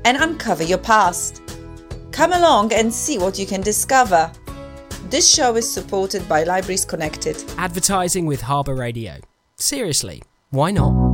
and uncover your past. Come along and see what you can discover. This show is supported by Libraries Connected. Advertising with Harbour Radio. Seriously, why not?